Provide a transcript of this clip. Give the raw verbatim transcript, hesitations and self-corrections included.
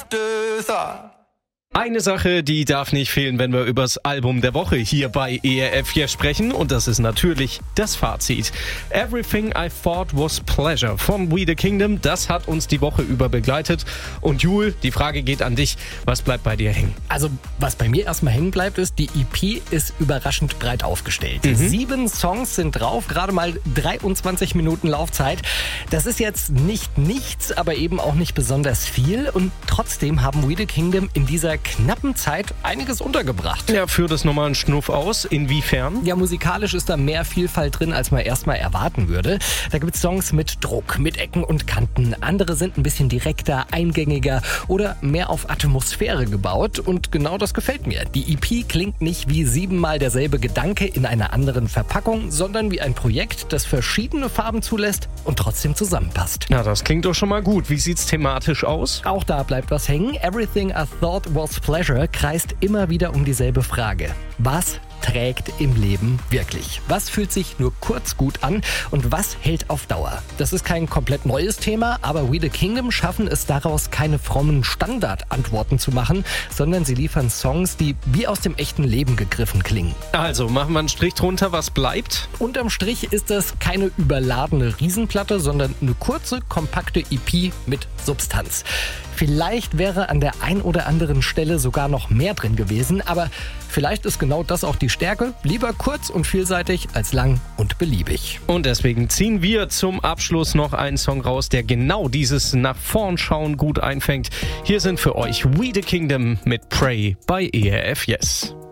afterthought. Eine Sache, die darf nicht fehlen, wenn wir übers Album der Woche hier bei E R F hier sprechen, und das ist natürlich das Fazit. Everything I Thought Was Pleasure von We The Kingdom, das hat uns die Woche über begleitet. Und Jul, die Frage geht an dich, was bleibt bei dir hängen? Also, was bei mir erstmal hängen bleibt, ist, die E P ist überraschend breit aufgestellt. Mhm. Sieben Songs sind drauf, gerade mal dreiundzwanzig Minuten Laufzeit. Das ist jetzt nicht nichts, aber eben auch nicht besonders viel, und trotzdem haben We The Kingdom in dieser knappen Zeit einiges untergebracht. Ja, führ das nochmal einen Schnuff aus. Inwiefern? Ja, musikalisch ist da mehr Vielfalt drin, als man erstmal erwarten würde. Da gibt es Songs mit Druck, mit Ecken und Kanten. Andere sind ein bisschen direkter, eingängiger oder mehr auf Atmosphäre gebaut. Und genau das gefällt mir. Die E P klingt nicht wie siebenmal derselbe Gedanke in einer anderen Verpackung, sondern wie ein Projekt, das verschiedene Farben zulässt und trotzdem zusammenpasst. Na, das klingt doch schon mal gut. Wie sieht's thematisch aus? Auch da bleibt was hängen. Everything I Thought Was Pleasure kreist immer wieder um dieselbe Frage. Was trägt im Leben wirklich? Was fühlt sich nur kurz gut an und was hält auf Dauer? Das ist kein komplett neues Thema, aber We The Kingdom schaffen es daraus, keine frommen Standardantworten zu machen, sondern sie liefern Songs, die wie aus dem echten Leben gegriffen klingen. Also, machen wir einen Strich drunter, was bleibt? Unterm Strich ist das keine überladene Riesenplatte, sondern eine kurze, kompakte E P mit Substanz. Vielleicht wäre an der ein oder anderen Stelle sogar noch mehr drin gewesen, aber vielleicht ist genau das auch die Stärke. Lieber kurz und vielseitig als lang und beliebig. Und deswegen ziehen wir zum Abschluss noch einen Song raus, der genau dieses nach vorn schauen gut einfängt. Hier sind für euch We The Kingdom mit Pray bei E R F Yes.